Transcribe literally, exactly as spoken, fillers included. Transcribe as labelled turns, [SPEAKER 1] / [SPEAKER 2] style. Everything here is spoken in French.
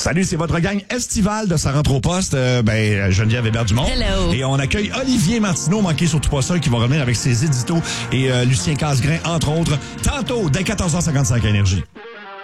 [SPEAKER 1] Salut, c'est votre gang estivale de Ça rentre au poste. Euh, ben, Geneviève Hébert-Dumont.
[SPEAKER 2] Hello.
[SPEAKER 1] Et on accueille Olivier Martineau, manqué surtout pas ça, qui va revenir avec ses éditos et euh, Lucien Casgrain, entre autres, tantôt, dès quatorze heures cinquante-cinq à Énergie.